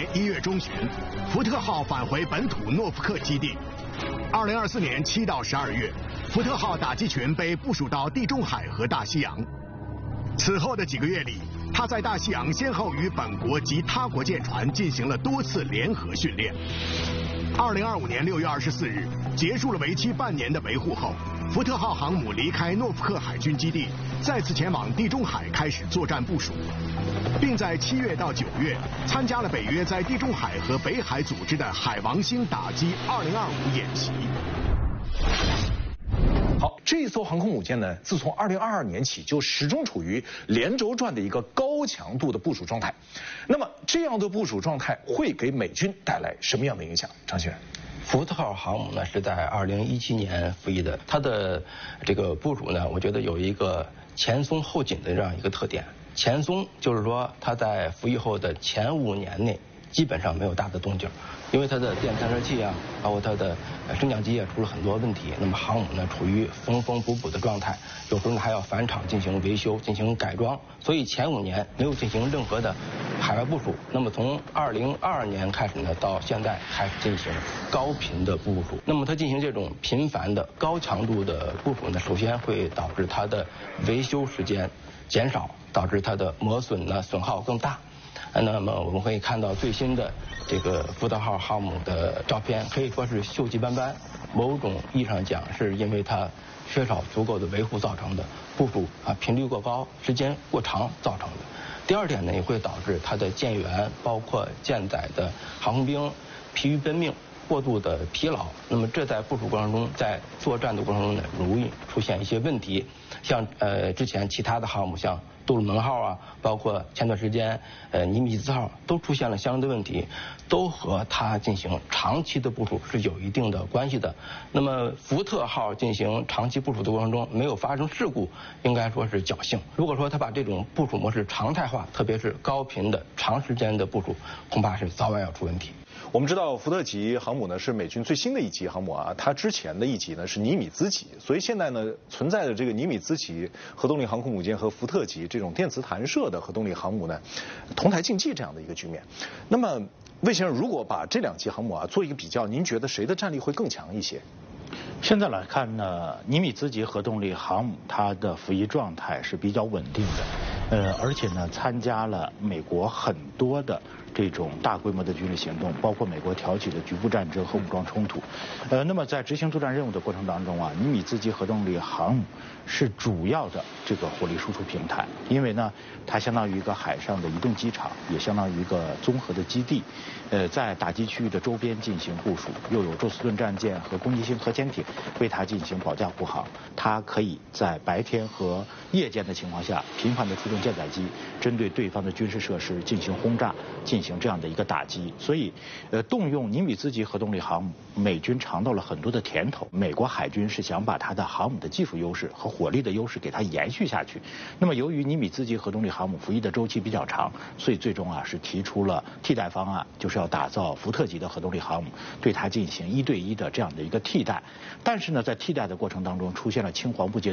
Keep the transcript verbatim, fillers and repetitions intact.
一月中旬，福特号返回本土诺福克基地。二零二四年七到十二月，福特号打击群被部署到地中海和大西洋。此后的几个月里，他在大西洋先后与本国及他国舰船进行了多次联合训练。二零二五年六月二十四日，结束了为期半年的维护后，福特号航母离开诺福克海军基地，再次前往地中海开始作战部署，并在七月到九月参加了北约在地中海和北海组织的海王星打击二零二五演习。 好，这一艘航空母舰呢，自从二零二二年起就始终处于连轴转的一个高强度的部署状态。那么这样的部署状态会给美军带来什么样的影响？张学。 福特号航母呢是在二零一七年服役的，它的这个部署呢，我觉得有一个前松后紧的这样一个特点。前松就是说它在服役后的前五年内基本上没有大的动静，因为它的电弹射器啊，包括它的升降机啊出了很多问题。那么航母呢处于缝缝补补的状态，有时候呢还要返厂进行维修、进行改装，所以前五年没有进行任何的海外部署。那么从二零二二年开始呢，到现在开始进行高频的部署。那么它进行这种频繁的高强度的部署呢，首先会导致它的维修时间减少，导致它的磨损呢损耗更大。那么我们可以看到最新的这个福特号航母的照片，可以说是锈迹斑斑，某种意义上讲是因为它缺少足够的维护造成的，部署啊频率过高、时间过长造成的。第二点呢，也会导致它的舰员包括舰载的航空兵疲于奔命，过度的疲劳。那么这在部署过程中，在作战的过程中呢，容易出现一些问题。像呃之前其他的航母，像杜鲁门号啊，包括前段时间呃尼米兹号都出现了相应的问题，都和它进行长期的部署是有一定的关系的。那么福特号进行长期部署的过程中没有发生事故，应该说是侥幸。如果说它把这种部署模式常态化，特别是高频的长时间的部署，恐怕是早晚要出问题。 我们知道福特级航母呢是美军最新的一级航母啊，它之前的一级呢是尼米兹级，所以现在呢存在的这个尼米兹级核动力航空母舰和福特级这种电磁弹射的核动力航母呢同台竞技这样的一个局面。那么魏先生，如果把这两级航母啊做一个比较，您觉得谁的战力会更强一些？ 现在来看呢，尼米兹级核动力航母它的服役状态是比较稳定的，呃，而且呢参加了美国很多的这种大规模的军事行动，包括美国挑起的局部战争和武装冲突。呃，那么在执行作战任务的过程当中啊，尼米兹级核动力航母是主要的这个火力输出平台，因为呢它相当于一个海上的移动机场，也相当于一个综合的基地，呃，在打击区域的周边进行部署，又有宙斯盾战舰和攻击性核潜艇为它进行保驾护航，它可以在白天和夜间的情况下频繁地出动舰载机，针对对方的军事设施进行轰炸，进行这样的一个打击。所以，呃，动用尼米兹级核动力航母，美军尝到了很多的甜头。美国海军是想把它的航母的技术优势和火力的优势给它延续下去。那么，由于尼米兹级核动力航母服役的周期比较长，所以最终啊是提出了替代方案，就是要打造福特级的核动力航母，对它进行一对一的这样的一个替代。但是呢，在替代的过程当中出现了青黄不接